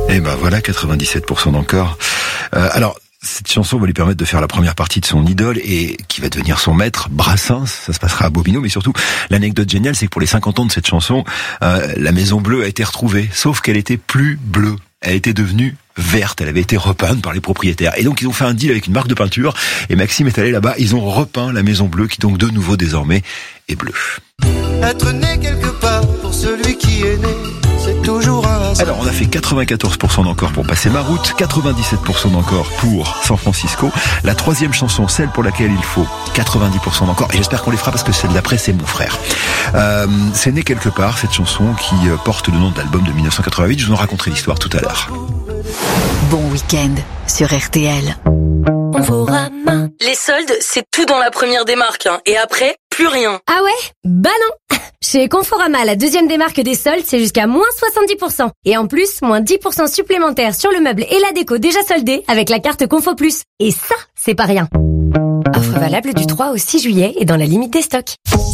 Et ben voilà, 97% d'encore. Alors, cette chanson va lui permettre de faire la première partie de son idole et qui va devenir son maître, Brassens. Ça se passera à Bobino, mais surtout, l'anecdote géniale, c'est que pour les 50 ans de cette chanson, la Maison Bleue a été retrouvée, sauf qu'elle était plus bleue. Elle était devenue verte, elle avait été repeinte par les propriétaires. Et donc ils ont fait un deal avec une marque de peinture, et Maxime est allé là-bas, ils ont repeint la Maison Bleue, qui donc de nouveau désormais est bleue. Être né quelque part, pour celui qui est né, c'est toujours un hasard. Alors on a fait 94% d'encore pour Passer ma route, 97% d'encore pour San Francisco. La troisième chanson, celle pour laquelle il faut 90% d'encore, et j'espère qu'on les fera parce que celle d'après c'est mon frère. C'est né quelque part, cette chanson qui porte le nom de l'album de 1988, je vous en raconterai l'histoire tout à l'heure. Bon week-end sur RTL. Conforama. Les soldes, c'est tout dans la première démarque, hein. Et après, plus rien. Ah ouais? Bah non. Chez Conforama, la deuxième démarque des soldes, c'est jusqu'à moins 70%. Et en plus, moins 10% supplémentaires sur le meuble et la déco déjà soldés avec la carte Confo Plus. Et ça, c'est pas rien. Offre valable du 3 au 6 juillet et dans la limite des stocks.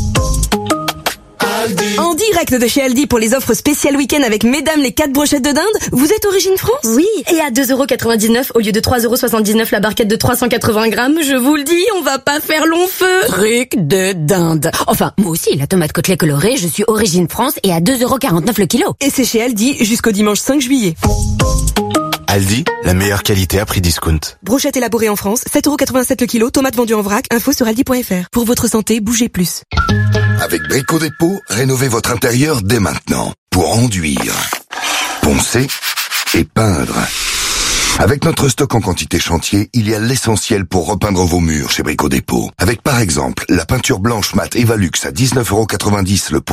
En direct de chez Aldi pour les offres spéciales week-end avec mesdames les 4 brochettes de dinde. Vous êtes Origine France? Oui, et à 2,99€ au lieu de 3,79€ la barquette de 380 grammes, je vous le dis, on va pas faire long feu. Truc de dinde. Enfin, moi aussi, la tomate côtelée colorée, je suis Origine France et à 2,49€ le kilo. Et c'est chez Aldi jusqu'au dimanche 5 juillet. Aldi, la meilleure qualité à prix discount. Brochette élaborée en France, 7,87€ le kilo, tomates vendues en vrac, info sur aldi.fr. Pour votre santé, bougez plus. Avec Brico Dépôt, rénovez votre intérieur dès maintenant pour enduire, poncer et peindre. Avec notre stock en quantité chantier, il y a l'essentiel pour repeindre vos murs chez Brico Dépôt. Avec par exemple la peinture blanche mat Evalux à 19,90€ le pot.